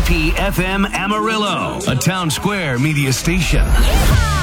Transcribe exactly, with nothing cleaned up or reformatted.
P F M Amarillo, a Town Square media station. Yeehaw!